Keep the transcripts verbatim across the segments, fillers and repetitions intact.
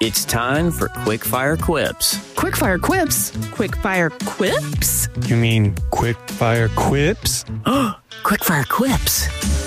It's time for Quickfire Quips. Quickfire Quips? Quickfire Quips? You mean quick-fire quips? Quickfire Quips.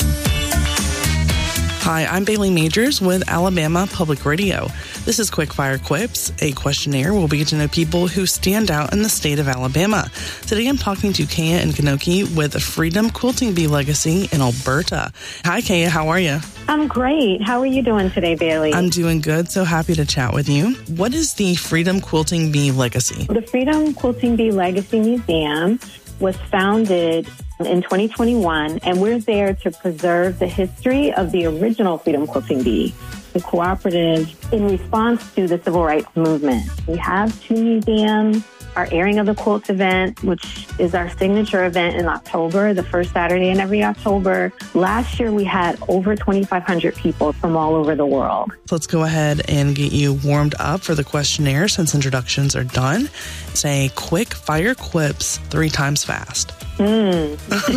Hi, I'm Bailey Majors with Alabama Public Radio. This is Quickfire Quips, a questionnaire where we get to know people who stand out in the state of Alabama. Today I'm talking to Kaya Nkanoki with a Freedom Quilting Bee legacy in Alberta. Hi, Kaya. How are you? I'm great. How are you doing today, Bailey? I'm doing good. So happy to chat with you. What is the Freedom Quilting Bee legacy? The Freedom Quilting Bee Legacy Museum was founded in twenty twenty-one, and we're there to preserve the history of the original Freedom Quilting Bee, the cooperative, in response to the civil rights movement. We have two museums. Our Airing of the Quilts event, which is our signature event in October, the first Saturday in every October. Last year, we had over twenty-five hundred people from all over the world. So let's go ahead and get you warmed up for the questionnaire since introductions are done. Say quick fire quips three times fast. Mm.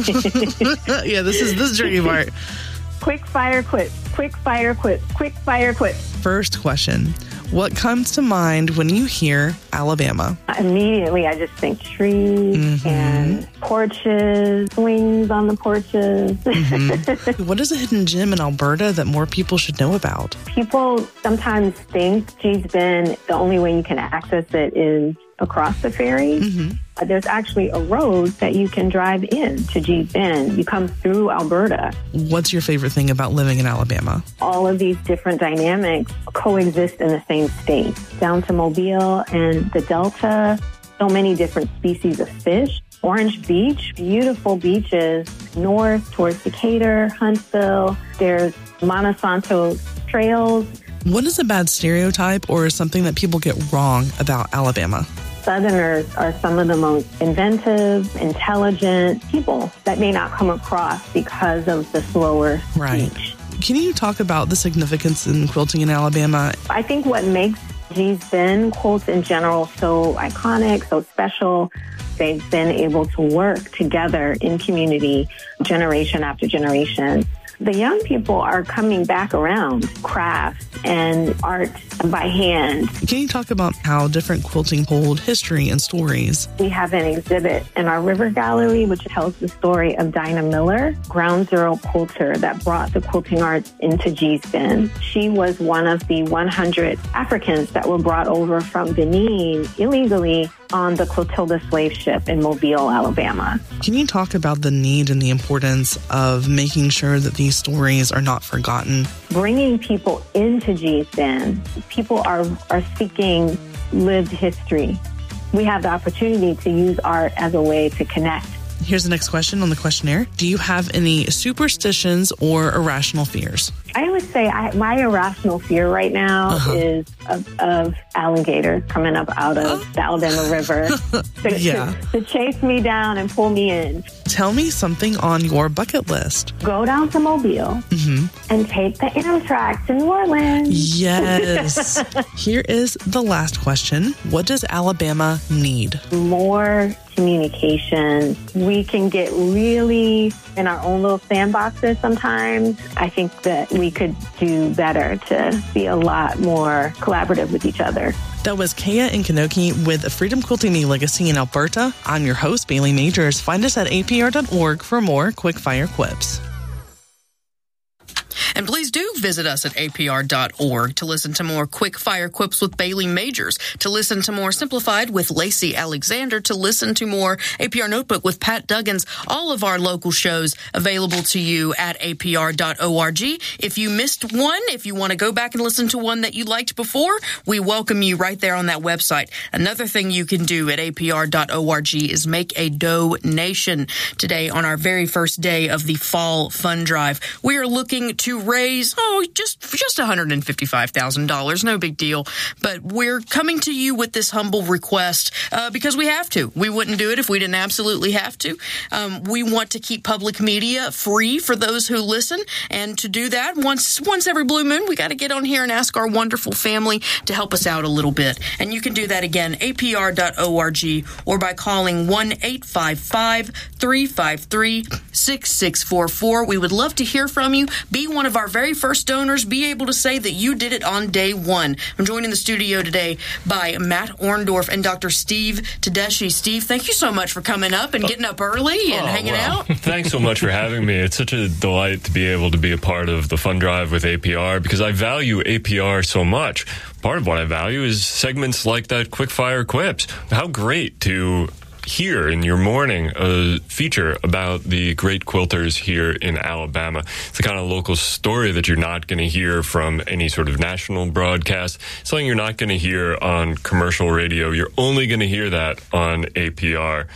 yeah, this is this is tricky part. Quick fire quips, quick fire quips, quick fire quips. First question. What comes to mind when you hear Alabama? Immediately, I just think trees mm-hmm. and porches, swings on the porches. Mm-hmm. What is a hidden gem in Alberta that more people should know about? People sometimes think Gee's Bend, the only way you can access it is across the ferry. Mm-hmm. There's actually a road that you can drive in to Gee's Bend. You come through Alberta. What's your favorite thing about living in Alabama? All of these different dynamics coexist in the same state. Down to Mobile and the Delta, so many different species of fish. Orange Beach, beautiful beaches. North towards Decatur, Huntsville. There's Monsanto trails. What is a bad stereotype or something that people get wrong about Alabama? Southerners are some of the most inventive, intelligent people that may not come across because of the slower right. speech. Can you talk about the significance in quilting in Alabama? I think what makes Gee's Bend quilts in general so iconic, so special, they've been able to work together in community generation after generation. The young people are coming back around crafts and art by hand. Can you talk about how different quilting hold history and stories? We have an exhibit in our River Gallery, which tells the story of Dinah Miller, ground zero quilter that brought the quilting arts into Gee's Bend. She was one of the one hundred Africans that were brought over from Benin illegally on the Clotilda slave ship in Mobile, Alabama. Can you talk about the need and the importance of making sure that these stories are not forgotten? Bringing people into Gee's Bend, people are, are seeking lived history. We have the opportunity to use art as a way to connect. Here's the next question on the questionnaire. Do you have any superstitions or irrational fears? I would say I, my irrational fear right now uh-huh. is of, of alligators coming up out of the Alabama River to, yeah. to, to chase me down and pull me in. Tell me something on your bucket list. Go down to Mobile mm-hmm. and take the Amtrak to New Orleans. Yes. Here is the last question. What does Alabama need? More communication. We can get really in our own little sandboxes sometimes. I think that we could do better to be a lot more collaborative with each other. That was Kaya Nkanoki with a Freedom Quilting Bee legacy in Alberta. I'm your host, Bailey Majors. Find us at A P R dot org for more Quickfire Quips. And please do visit us at A P R dot org to listen to more Quick Fire Quips with Bailey Majors, to listen to more Simplified with Lacey Alexander, to listen to more A P R Notebook with Pat Duggins, all of our local shows available to you at A P R dot org. If you missed one, if you want to go back and listen to one that you liked before, we welcome you right there on that website. Another thing you can do at A P R dot org is make a donation. Today, on our very first day of the Fall Fund Drive, we are looking to raise, oh, just just one hundred fifty-five thousand dollars. No big deal. But we're coming to you with this humble request uh, because we have to. We wouldn't do it if we didn't absolutely have to. Um, we want to keep public media free for those who listen. And to do that, once once every blue moon, we got to get on here and ask our wonderful family to help us out a little bit. And you can do that again, A P R dot org, or by calling one eight five five, three five three, six six four four. We would love to hear from you. Be one of our very first first donors, be able to say that you did it on day one. I'm joined in the studio today by Matt Orndorff and Doctor Steve Tedeschi. Steve, thank you so much for coming up and getting up early and oh, hanging well, out. Thanks so much for having me. It's such a delight to be able to be a part of the fund drive with A P R because I value A P R so much. Part of what I value is segments like that Quickfire Quips. How great to hear in your morning a feature about the great quilters here in Alabama. It's the kind of local story that you're not going to hear from any sort of national broadcast, something you're not going to hear on commercial radio. You're only going to hear that on A P R.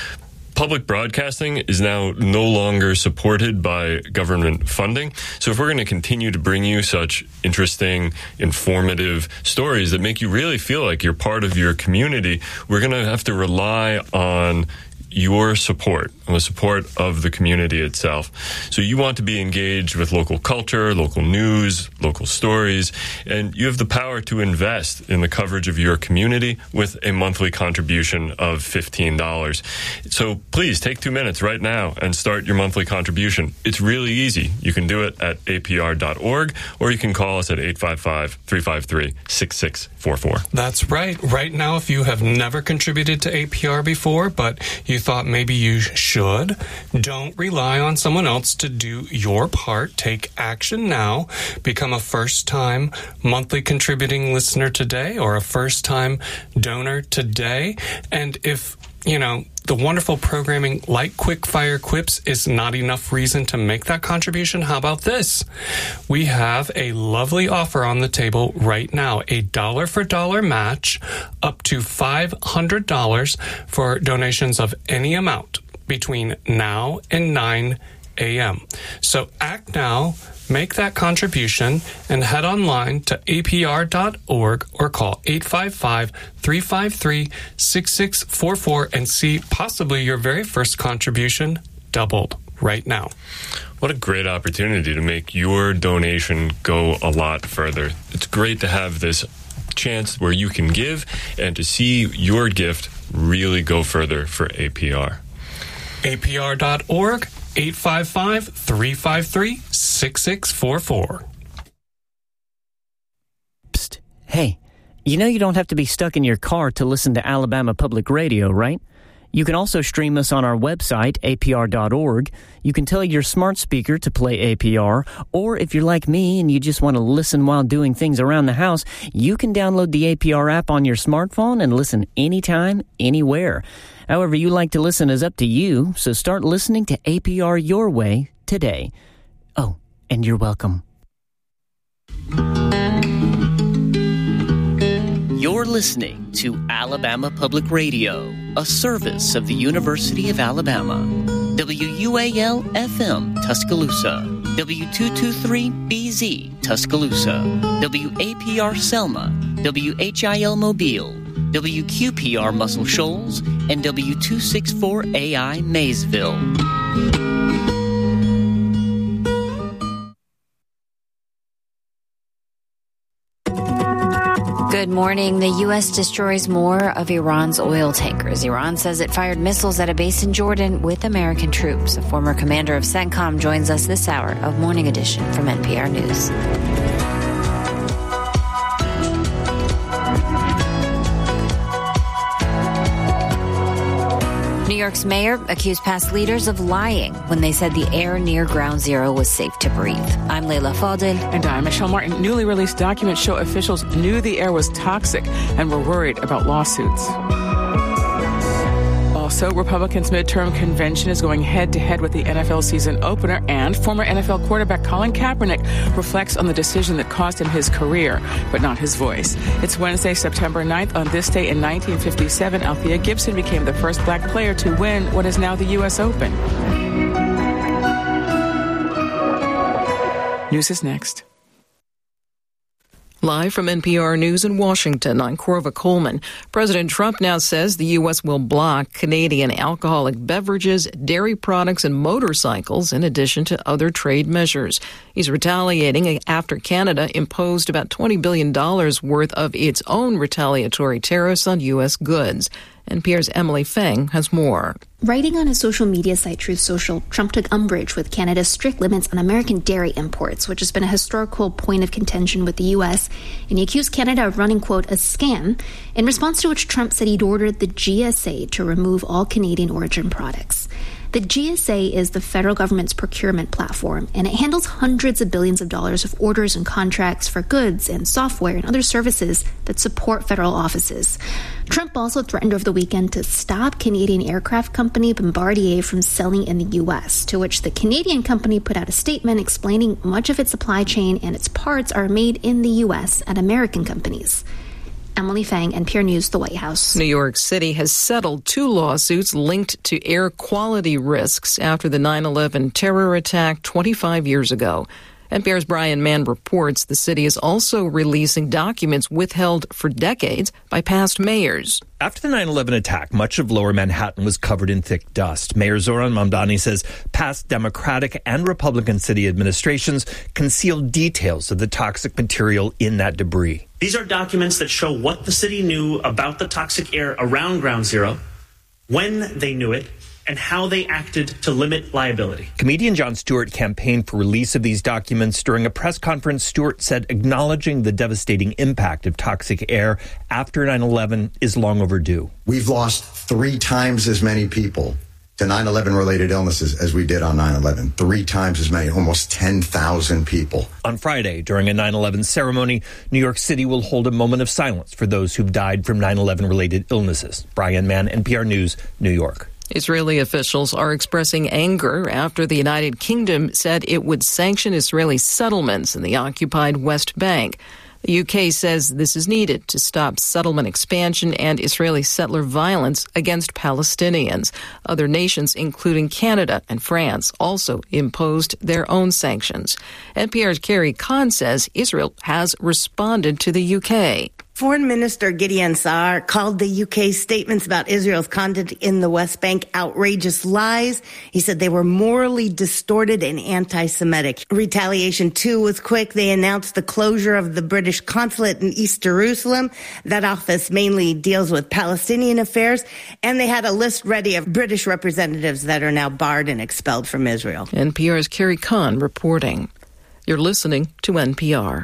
Public broadcasting is now no longer supported by government funding. So if we're going to continue to bring you such interesting, informative stories that make you really feel like you're part of your community, we're going to have to rely on your support, on the support of the community itself. So you want to be engaged with local culture, local news, local stories, and you have the power to invest in the coverage of your community with a monthly contribution of fifteen dollars. So please take two minutes right now and start your monthly contribution. It's really easy. You can do it at A P R dot org or you can call us at eight five five, three five three, six six four four. That's right. Right now, if you have never contributed to A P R before, but you thought maybe you should, don't rely on someone else to do your part. Take action now. Become a first-time monthly contributing listener today or a first-time donor today. And if, you know, the wonderful programming like Quickfire Quips is not enough reason to make that contribution, how about this? We have a lovely offer on the table right now, a dollar for dollar match up to five hundred dollars for donations of any amount between now and nine a.m. So act now, make that contribution, and head online to A P R dot org or call eight five five, three five three, six six four four and see possibly your very first contribution doubled right now. What a great opportunity to make your donation go a lot further. It's great to have this chance where you can give and to see your gift really go further for A P R. A P R dot org, eight five five, three five three, six six four four. Psst. Hey, you know you don't have to be stuck in your car to listen to Alabama Public Radio, right? You can also stream us on our website, A P R dot org. You can tell your smart speaker to play A P R, or if you're like me and you just want to listen while doing things around the house, you can download the A P R app on your smartphone and listen anytime, anywhere. However you like to listen is up to you, so start listening to A P R your way today. Oh, and you're welcome. You're listening to Alabama Public Radio, a service of the University of Alabama. W U A L F M Tuscaloosa, W two twenty-three B Z Tuscaloosa, W A P R Selma, W H I L Mobile, W Q P R Muscle Shoals, and W two sixty-four A I Maysville. Good morning. The U S destroys more of Iran's oil tankers. Iran says it fired missiles at a base in Jordan with American troops. A former commander of CENTCOM joins us this hour of Morning Edition from N P R News. New York's mayor accused past leaders of lying when they said the air near Ground Zero was safe to breathe. I'm Layla Fadel. And I'm Michelle Martin. Newly released documents show officials knew the air was toxic and were worried about lawsuits. Also, Republicans' midterm convention is going head-to-head with the N F L season opener, and former N F L quarterback Colin Kaepernick reflects on the decision that cost him his career, but not his voice. It's Wednesday, September ninth. On this day in nineteen fifty-seven, Althea Gibson became the first black player to win what is now the U S Open. News is next. Live from N P R News in Washington, I'm Corva Coleman. President Trump now says the U S will block Canadian alcoholic beverages, dairy products, and motorcycles, in addition to other trade measures. He's retaliating after Canada imposed about twenty billion dollars worth of its own retaliatory tariffs on U S goods. N P R's Emily Feng has more. Writing on his social media site Truth Social, Trump took umbrage with Canada's strict limits on American dairy imports, which has been a historical point of contention with the U S, and he accused Canada of running, quote, a scam, in response to which Trump said he'd ordered the G S A to remove all Canadian origin products. The G S A is the federal government's procurement platform, and it handles hundreds of billions of dollars of orders and contracts for goods and software and other services that support federal offices. Trump also threatened over the weekend to stop Canadian aircraft company Bombardier from selling in the U S, to which the Canadian company put out a statement explaining much of its supply chain and its parts are made in the U S at American companies. Emily Feng, N P R News, the White House. New York City has settled two lawsuits linked to air quality risks after the nine eleven terror attack twenty-five years ago. N P R's Brian Mann reports the city is also releasing documents withheld for decades by past mayors. After the nine eleven attack, much of Lower Manhattan was covered in thick dust. Mayor Zoran Mamdani says past Democratic and Republican city administrations concealed details of the toxic material in that debris. These are documents that show what the city knew about the toxic air around Ground Zero, when they knew it, and how they acted to limit liability. Comedian Jon Stewart campaigned for release of these documents. During a press conference, Stewart said acknowledging the devastating impact of toxic air after nine eleven is long overdue. We've lost three times as many people to nine eleven related illnesses as we did on nine eleven. Three times as many, almost ten thousand people. On Friday, during a nine eleven ceremony, New York City will hold a moment of silence for those who've died from nine eleven related illnesses. Brian Mann, N P R News, New York. Israeli officials are expressing anger after the United Kingdom said it would sanction Israeli settlements in the occupied West Bank. The U K says this is needed to stop settlement expansion and Israeli settler violence against Palestinians. Other nations, including Canada and France, also imposed their own sanctions. N P R's Carrie Kahn says Israel has responded to the U K. Foreign Minister Gideon Saar called the U K's statements about Israel's conduct in the West Bank outrageous lies. He said they were morally distorted and anti-Semitic. Retaliation, too, was quick. They announced the closure of the British consulate in East Jerusalem. That office mainly deals with Palestinian affairs. And they had a list ready of British representatives that are now barred and expelled from Israel. N P R's Carrie Kahn reporting. You're listening to N P R.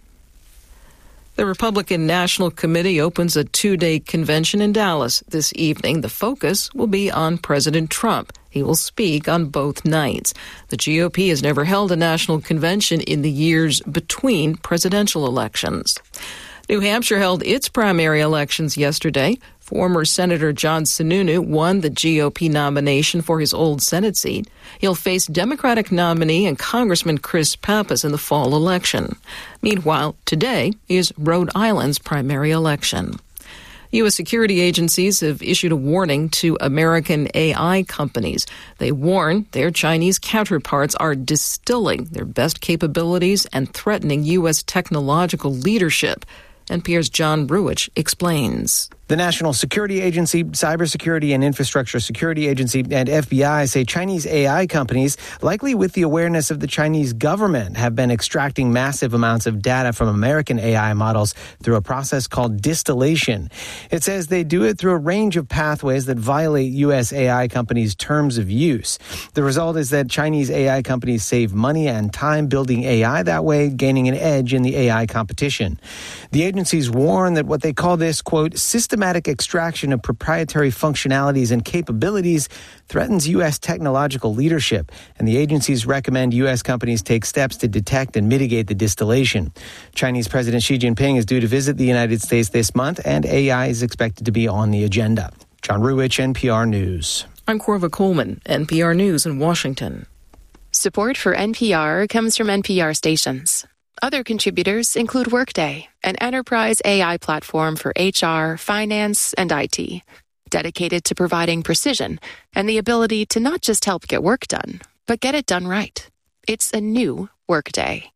The Republican National Committee opens a two-day convention in Dallas this evening. The focus will be on President Trump. He will speak on both nights. The G O P has never held a national convention in the years between presidential elections. New Hampshire held its primary elections yesterday. Former Senator John Sununu won the G O P nomination for his old Senate seat. He'll face Democratic nominee and Congressman Chris Pappas in the fall election. Meanwhile, today is Rhode Island's primary election. U S security agencies have issued a warning to American A I companies. They warn their Chinese counterparts are distilling their best capabilities and threatening U S technological leadership. N P R's John Ruwitch explains. The National Security Agency, Cybersecurity and Infrastructure Security Agency, and F B I say Chinese A I companies, likely with the awareness of the Chinese government, have been extracting massive amounts of data from American A I models through a process called distillation. It says they do it through a range of pathways that violate U S A I companies' terms of use. The result is that Chinese A I companies save money and time building A I that way, gaining an edge in the A I competition. The agencies warn that what they call this, quote, systematic extraction of proprietary functionalities and capabilities threatens U S technological leadership, and the agencies recommend U S companies take steps to detect and mitigate the distillation. Chinese President Xi Jinping is due to visit the United States this month, and A I is expected to be on the agenda. John Ruwitch, N P R News. I'm Corva Coleman, N P R News in Washington. Support for N P R comes from N P R stations. Other contributors include Workday, an enterprise A I platform for H R, finance, and I T, dedicated to providing precision and the ability to not just help get work done, but get it done right. It's a new Workday.